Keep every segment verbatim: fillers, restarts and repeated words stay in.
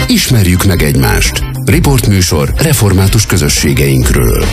Ismerjük meg egymást. Riportműsor református közösségeinkről.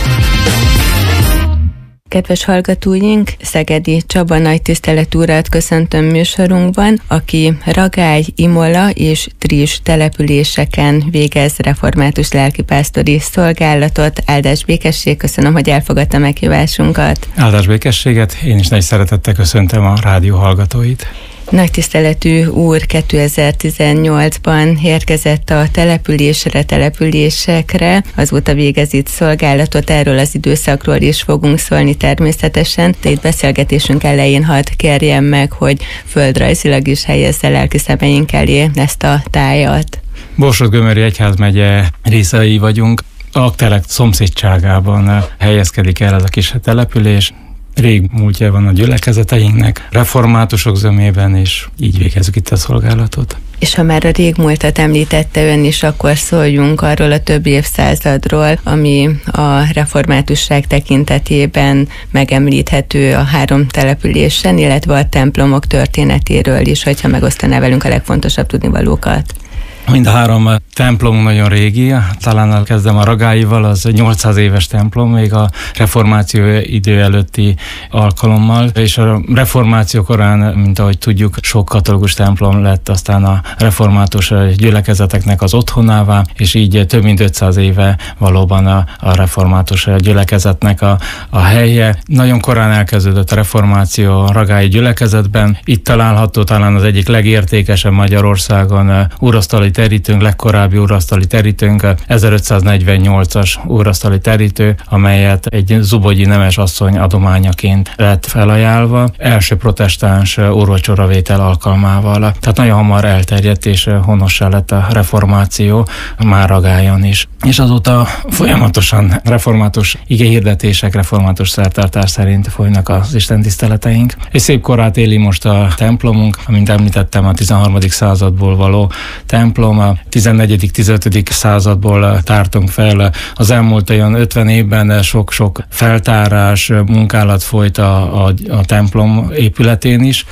Kedves hallgatóink, Szegedi Csaba nagytiszteletű urat köszöntöm műsorunkban, aki Ragály, Imola és Trizs településeken végez református lelkipásztori szolgálatot. Áldás békesség, köszönöm, hogy elfogadta meghívásunkat. Áldás békességet, én is nagy szeretettel köszöntöm a rádió hallgatóit. Nagytiszteletű úr kétezer-tizennyolcban érkezett a településre, településekre, azóta végez itt szolgálatot, erről az időszakról is fogunk szólni természetesen, de itt beszélgetésünk elején hadd kérjem meg, hogy földrajzilag is helyezze lelki szemeink elé ezt a tájat. Borsod-Gömöri egyházmegye részei vagyunk, Aktelek szomszédságában helyezkedik el ez a kis település. Rég múltja van a gyülekezeteinknek, reformátusok zömében, és így végezzük itt a szolgálatot. És ha már a régmúltat említette ön is, akkor szóljunk arról a több évszázadról, ami a reformátusság tekintetében megemlíthető a három településen, illetve a templomok történetéről is, hogyha megosztaná velünk a legfontosabb tudnivalókat. Mind a három templom nagyon régi, talán kezdem a Ragályival, az nyolcszáz éves templom, még a reformáció idő előtti alkalommal, és a reformáció korán, mint ahogy tudjuk, sok katolikus templom lett aztán a református gyülekezeteknek az otthonává, és így több mint ötszáz éve valóban a, a református gyülekezetnek a, a helye. Nagyon korán elkezdődött a reformáció a ragályi gyülekezetben, itt található talán az egyik legértékesebb Magyarországon úrasztali terítőnk, legkorábbi úrasztali terítőnk, ezerötszáznegyvennyolcas úrasztali terítő, amelyet egy zubogyi nemes asszony adományaként lett felajánlva, első protestáns úrvacsoravétel alkalmával. Tehát nagyon hamar elterjedt és honossá lett a reformáció, már Ragályon is. És azóta folyamatosan református igehirdetések, református szertartás szerint folynak az istentiszteleteink. És szép korát éli most a templomunk, amint említettem, a tizenharmadik századból való templom, a tizennegyedik tizenötödik századból tártunk fel. Az elmúlt olyan ötven évben sok-sok feltárás, munkálat folyt a, a, a templom épületén is,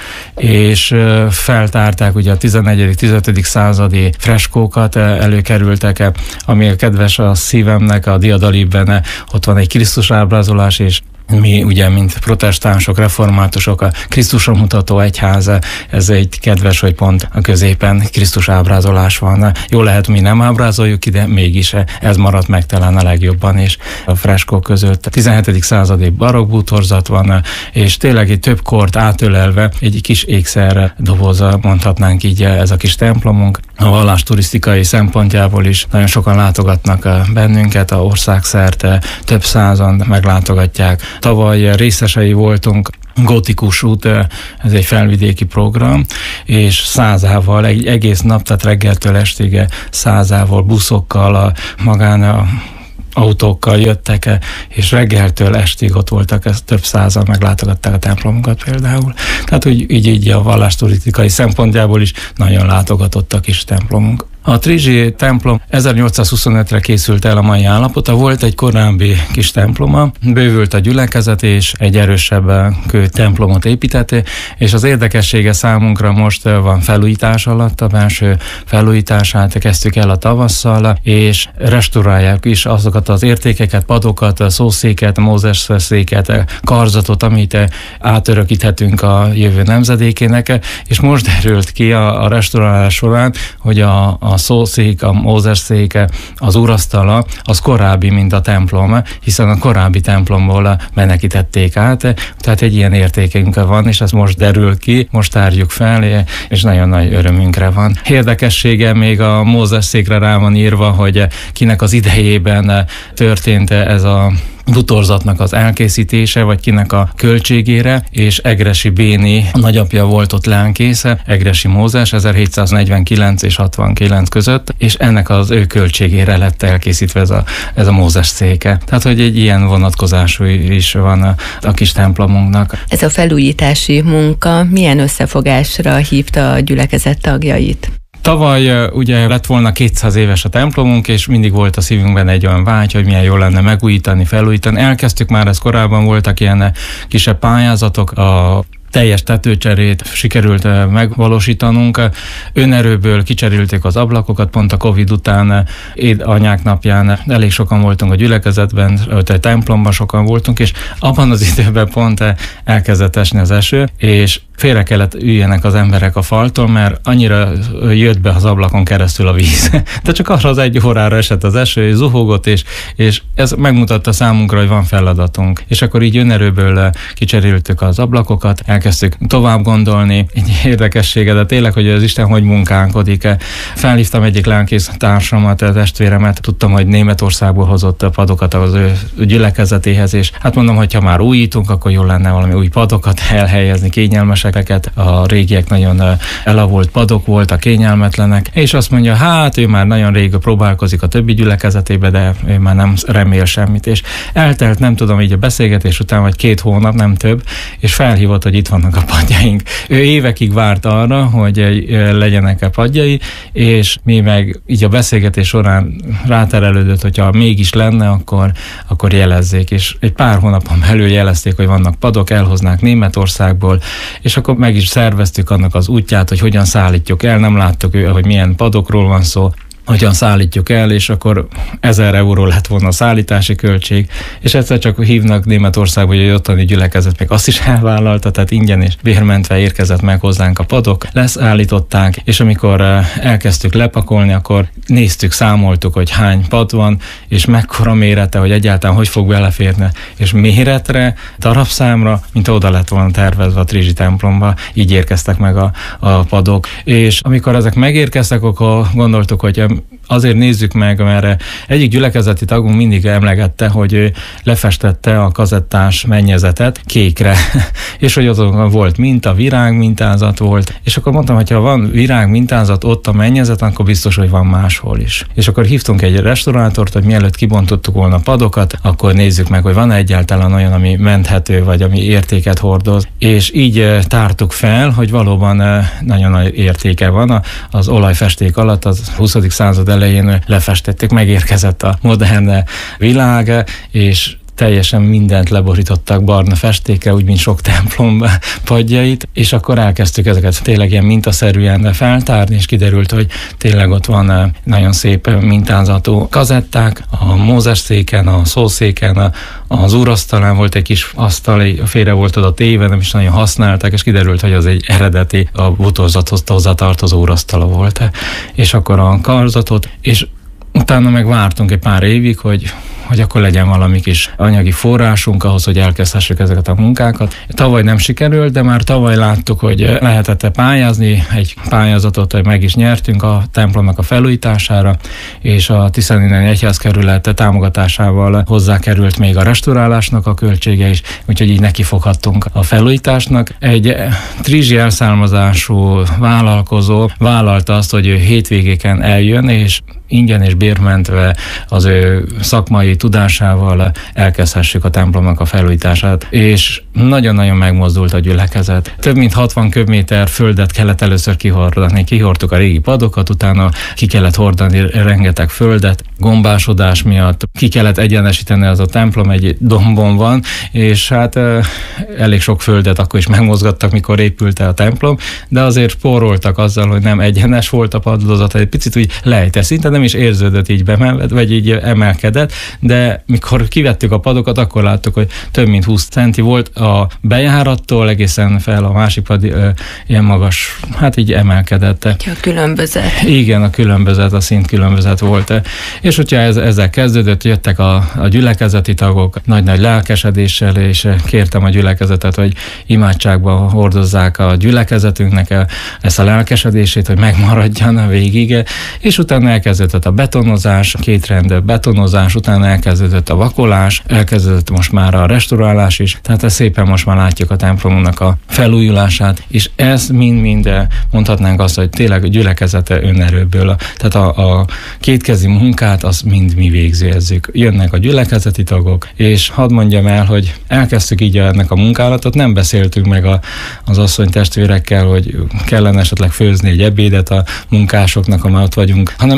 és feltárták ugye a tizennegyedik tizenötödik századi freskókat, előkerültek, ami a kedves a szívemnek, a diadalibben ott van egy Krisztus ábrázolás, és mi ugye, mint protestánsok, reformátusok, a Krisztusra mutató egyház, ez egy kedves, hogy pont a középen Krisztus ábrázolás van. Jó lehet, mi nem ábrázoljuk ide, mégis ez maradt meg talán a legjobban, és a freskók között a tizenhetedik századi barokk bútorzat van, és tényleg egy több kort átölelve egy kis ékszer doboza, mondhatnánk így ez a kis templomunk. A vallás turisztikai szempontjából is nagyon sokan látogatnak bennünket, a országszerte több százan meglátogatják. Tavaly részesei voltunk Gótikus út, ez egy felvidéki program, és százával, egy egész nap, tehát reggeltől estig százával, buszokkal, a magán a autókkal jöttek, és reggeltől estig ott voltak, ez több százal meglátogatták a templomunkat például. Tehát úgy, így, így a vallásturisztikai szempontjából is nagyon látogatott a kis templomunk. A Trizsi templom ezernyolcszázhuszonötre készült el a mai állapota, volt egy korábbi kis temploma, bővült a gyülekezet, és egy erősebb kő templomot épített, és az érdekessége számunkra most van felújítás alatt, a belső felújítását kezdtük el a tavasszal, és restaurálják is azokat az értékeket, padokat, szószéket, Mózes széket, karzatot, amit átörökíthetünk a jövő nemzedékének, és most derült ki a, a restaurálás során, hogy a, a szószék, a Mózes széke, az úrasztala, az korábbi, mint a templom, hiszen a korábbi templomból menekítették át, tehát egy ilyen értékünk van, és ez most derül ki, most tárjuk fel, és nagyon nagy örömünkre van. Érdekessége még a Mózes székre rá van írva, hogy kinek az idejében történt ez a bútorzatnak az elkészítése, vagy kinek a költségére, és Egressy Béni nagyapja volt ott lelkésze, Egressy Mózes ezerhétszáznegyvenkilenc és hatvankilenc között, és ennek az ő költségére lett elkészítve ez a, ez a Mózes széke. Tehát, hogy egy ilyen vonatkozású is van a, a kis templomunknak. Ez a felújítási munka milyen összefogásra hívta a gyülekezet tagjait? Tavaly ugye lett volna kétszáz éves a templomunk, és mindig volt a szívünkben egy olyan vágy, hogy milyen jó lenne megújítani, felújítani. Elkezdtük már, ez korábban voltak ilyen kisebb pályázatok, a teljes tetőcserét sikerült megvalósítanunk. Önerőből kicserélték az ablakokat, pont a Covid után, édanyák napján elég sokan voltunk a gyülekezetben, a templomban sokan voltunk, és abban az időben pont elkezdett esni az eső, és félre kellett üljenek az emberek a faltól, mert annyira jött be az ablakon keresztül a víz. De csak arra az egy órára esett az eső, és zuhogott, és, és ez megmutatta számunkra, hogy van feladatunk. És akkor így önerőből kicseréltük az ablakokat, elkezdtük tovább gondolni. Egy érdekessége, de tényleg, hogy az Isten hogy munkálkodik. Felhívtam egyik lelkész társamat, a testvéremet, tudtam, hogy Németországból hozott padokat az ő gyülekezetéhez, és hát mondom, hogy ha már újítunk, akkor jól lenne valami új padokat elhelyezni, kényelmeseket. A régiek nagyon elavult padok voltak, kényelmetlenek, és azt mondja, hát ő már nagyon rég próbálkozik a többi gyülekezetébe, de ő már nem remél semmit, és eltelt, nem tudom, így a beszélgetés után, vagy két hónap, nem több, és felhívott, hogy itt vannak a padjaink. Ő évekig várt arra, hogy legyenek a padjai, és mi meg így a beszélgetés során ráterelődött, hogyha mégis lenne, akkor, akkor jelezzék, és egy pár hónapon belül jelezték, hogy vannak padok, elhoznák Németországból, és akkor meg is szerveztük annak az útját, hogy hogyan szállítjuk el, nem láttuk, hogy milyen padokról van szó, hogyan szállítjuk el, és akkor ezer euró lett volna a szállítási költség, és egyszer csak hívnak Németországba, hogy egy ottani gyülekezet még azt is elvállalta, tehát ingyen és bérmentve érkezett meg hozzánk a padok, leszállították, és amikor elkezdtük lepakolni, akkor néztük, számoltuk, hogy hány pad van, és mekkora mérete, hogy egyáltalán hogy fog beleférni, és méretre, darabszámra, mint oda lett volna tervezve a Trizsi templomba, így érkeztek meg a, a padok. És amikor ezek megérkeztek, akkor gondoltuk, hogy azért nézzük meg, mert egyik gyülekezeti tagunk mindig emlegette, hogy ő lefestette a kazettás mennyezetet kékre, és hogy azon volt minta, virág mintázat volt, és akkor mondtam, hogy ha van virág mintázat ott a mennyezet, akkor biztos, hogy van máshol is. És akkor hívtunk egy restaurátort, hogy mielőtt kibontottuk volna padokat, akkor nézzük meg, hogy van egyáltalán olyan, ami menthető, vagy ami értéket hordoz, és így tártuk fel, hogy valóban nagyon nagy értéke van. Az olajfesték alatt az huszadik század elején lefestették, megérkezett a modern világ, és teljesen mindent leborítottak barna festékkel, úgy, mint sok templom padjait, és akkor elkezdtük ezeket tényleg ilyen mintaszerűen feltárni, és kiderült, hogy tényleg ott van nagyon szép mintázatú kazetták, a Mózes széken, a szószéken, a, az úrasztalán volt egy kis asztal, félre volt oda téve, nem is nagyon használták, és kiderült, hogy az egy eredeti, a bútorzathoz hozzátartozó úrasztala volt. És akkor a karzatot, és utána meg vártunk egy pár évig, hogy hogy akkor legyen valami kis anyagi forrásunk ahhoz, hogy elkezdhessük ezeket a munkákat. Tavaly nem sikerült, de már tavaly láttuk, hogy lehetett pályázni, egy pályázatot hogy meg is nyertünk a templomnak a felújítására, és a Tiszaninneni Egyházkerület támogatásával hozzákerült még a restaurálásnak a költsége is, úgyhogy így nekifoghattunk a felújításnak. Egy trizsi elszármazású vállalkozó vállalta azt, hogy ő hétvégéken eljön, és ingyen és bérmentve az ő szakmai tudásával elkezdhessük a templomnak a felújítását, és nagyon-nagyon megmozdult a gyülekezet. Több mint hatvan köbméter földet kellett először kihordani. Kihordtuk a régi padokat, utána ki kellett hordani rengeteg földet. Gombásodás miatt ki kellett egyenesíteni, az a templom egy dombon van, és hát elég sok földet akkor is megmozgattak, mikor épült el a templom, de azért spóroltak azzal, hogy nem egyenes volt a padlózat, egy picit úgy lejtett, szinte nem is érződött így bemelved, vagy így emelkedett, de mikor kivettük a padokat, akkor láttuk, hogy több mint húsz centi volt a bejárattól egészen fel a másik pad ö, ilyen magas, hát így emelkedett. A különbözet. Igen, a különbözet, a szint különbözet volt. És hogyha ez, ezzel kezdődött, jöttek a, a gyülekezeti tagok nagy-nagy lelkesedéssel, és kértem a gyülekezetet, hogy imádságba hordozzák a gyülekezetünknek ezt a lelkesedését, hogy megmaradjan végig, és utána elkezdődött a betonozás, két rend betonozás, utána elkezdődött a vakolás, elkezdődött most már a restaurálás is, tehát ez szépen most már látjuk a templomunknak a felújulását, és ez mind-mind mondhatnánk azt, hogy tényleg a gyülekezete önerőből, tehát a, a kétkezi munkát azt mind mi végzőezzük. Jönnek a gyülekezeti tagok, és hadd mondjam el, hogy elkezdtük így ennek a munkálatot, nem beszéltünk meg a, az asszony testvérekkel, hogy kellene esetleg főzni egy ebédet a munkásoknak, amely ott vagyunk, hanem ők maguk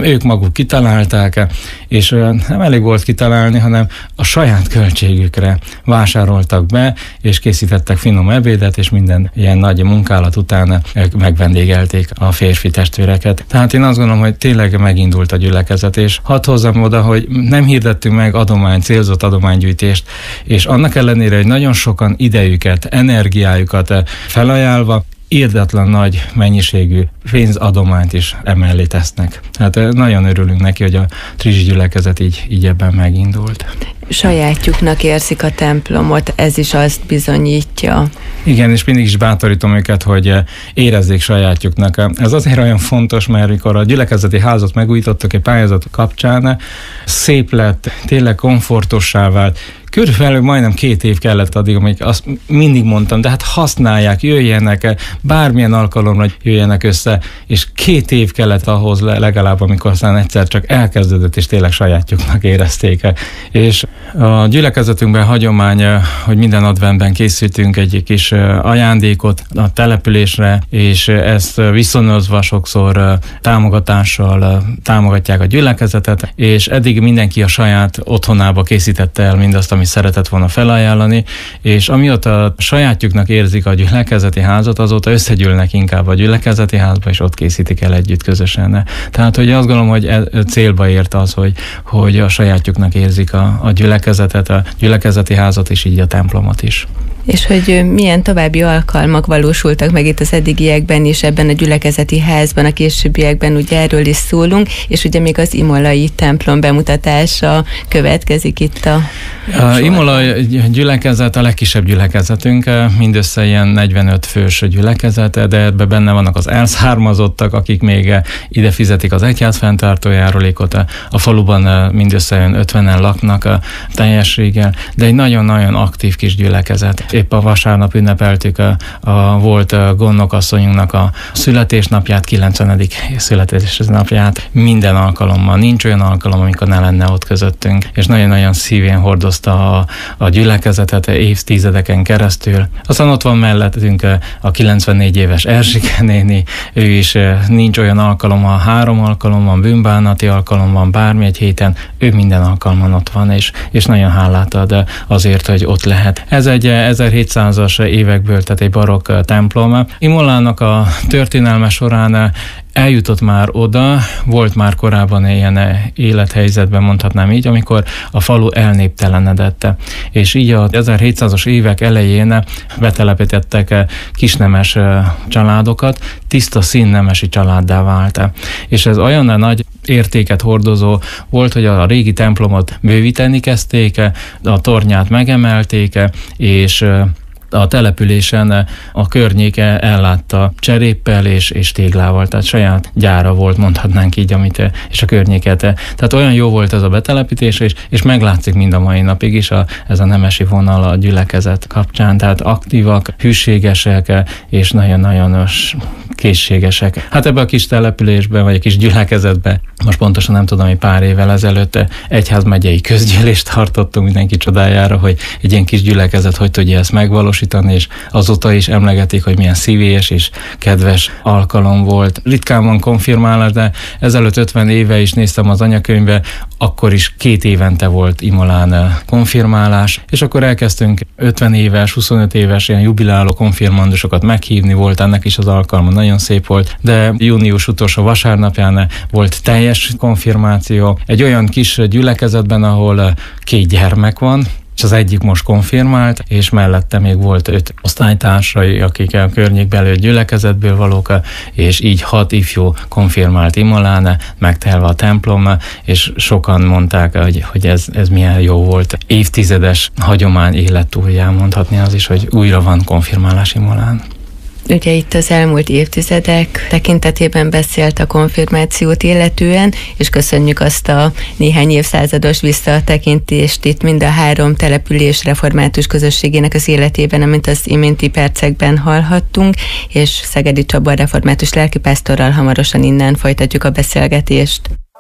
maguk kitalálták, és nem elég volt kitalálni, hanem a saját költségükre vásároltak be, és készítettek finom ebédet, és minden ilyen nagy munkálat után megvendégelték a férfi testvéreket. Tehát én azt gondolom, hogy tényleg megindult a gyülekezet, és hadd hozzam oda, hogy nem hirdettünk meg adomány, célzott adománygyűjtést, és annak ellenére, hogy nagyon sokan idejüket, energiájukat felajánlva, irdatlan nagy mennyiségű pénzadományt is emellé tesznek. Hát nagyon örülünk neki, hogy a Trizsi gyülekezet így, így ebben megindult. Sajátjuknak érzik a templomot, ez is azt bizonyítja. Igen, és mindig is bátorítom őket, hogy érezzék sajátjuknak. Ez azért olyan fontos, mert amikor a gyülekezeti házat megújítottak egy pályázat kapcsán, szép lett, tényleg komfortossá vált. Körülbelül majdnem két év kellett addig, amíg azt mindig mondtam, de hát használják, jöjjenek, bármilyen alkalomra jöjjenek össze, és két év kellett ahhoz legalább, amikor aztán egyszer csak elkezdődött, és tényleg sajátjuknak érezték. És a gyülekezetünkben hagyomány, hogy minden adventben készítünk egy kis ajándékot a településre, és ezt viszonyozva sokszor támogatással támogatják a gyülekezetet, és eddig mindenki a saját otthonába készítette el mindazt, ami szeretett volna felajánlani, és amióta a sajátjuknak érzik a gyülekezeti házat, azóta összegyűlnek inkább a gyülekezeti házba, és ott készítik el együtt közösen. Tehát, hogy azt gondolom, hogy e, célba ért az, hogy, hogy a sajátjuknak érzik a, a gyülekezetet, a gyülekezeti házat, és így a templomot is. És hogy milyen további alkalmak valósultak meg itt az eddigiekben is, ebben a gyülekezeti házban, a későbbiekben, ugye erről is szólunk, és ugye még az imolai templom bemutatása következik itt a... A imolai gyülekezet a legkisebb gyülekezetünk, mindössze ilyen negyvenöt fős gyülekezete, de ebben benne vannak az elszármazottak, akik még ide fizetik az egyház fenntartó járulékot, a faluban mindössze olyan ötvenen laknak a teljességgel, de egy nagyon-nagyon aktív kis gyülekezet. Épp a vasárnap ünnepeltük a, a volt a gondnokasszonyunknak a születésnapját, kilencvenedik születésnapját. Minden alkalommal, nincs olyan alkalom, amikor ne lenne ott közöttünk, és nagyon-nagyon szívén hordozta a, a gyülekezetet évtizedeken keresztül. Aztán ott van mellettünk a kilencvennégy éves Erzsike néni, ő is nincs olyan alkalom, ha három alkalom van, bűnbánati alkalom van, bármi egy héten, ő minden alkalommal ott van, és, és nagyon hálát ad azért, hogy ott lehet. Ez egy ezerhétszázas évekből, tehát egy barokk templom. Imolának a történelme során eljutott már oda, volt már korábban ilyen élethelyzetben, mondhatnám így, amikor a falu elnéptelenedett. És így az ezerhétszázas évek elején betelepítettek kisnemes családokat, tiszta színnemesi családdá vált. És ez olyan nagy értéket hordozó volt, hogy a régi templomot bővíteni kezdték, a tornyát megemelték, és a településen a környéke ellátta cseréppel és, és téglával, tehát saját gyára volt, mondhatnánk így, amit, és a környéket. Tehát olyan jó volt ez a betelepítés, és, és meglátszik mind a mai napig is a, ez a nemesi vonal a gyülekezet kapcsán, tehát aktívak, hűségesek, és nagyon-nagyon készségesek. Hát ebbe a kis településben, vagy a kis gyülekezetben, most pontosan nem tudom, hogy pár évvel ezelőtt egyházmegyei közgyűlést tartottunk mindenki csodájára, hogy egy ilyen kis gyülekezet hogy tudja ezt megvalósítani, és azóta is emlegetik, hogy milyen szívélyes és kedves alkalom volt. Ritkán van konfirmálás, de ezelőtt ötven éve is néztem az anyakönyvbe, akkor is két évente volt Imolán konfirmálás, és akkor elkezdtünk ötven éves, huszonöt éves ilyen jubiláló konfirmandusokat meghívni, volt ennek is az alkalma, nagyon szép volt, de június utolsó vasárnapján volt teljes konfirmáció, egy olyan kis gyülekezetben, ahol két gyermek van, és az egyik most konfirmált, és mellette még volt öt osztálytársai, akik a környékbeli gyülekezetből valók, és így hat ifjú konfirmált Imolán, megtelve a templom, és sokan mondták, hogy, hogy ez, ez milyen jó volt. Évtizedes hagyomány élet túlján, mondhatni az is, hogy újra van konfirmálás Imolán. Ugye itt az elmúlt évtizedek tekintetében beszélt a konfirmációt illetően, és köszönjük azt a néhány évszázados visszatekintést itt mind a három település református közösségének az életében, amint az iménti percekben hallhattunk, és Szegedi Csaba református lelkipásztorral hamarosan innen folytatjuk a beszélgetést.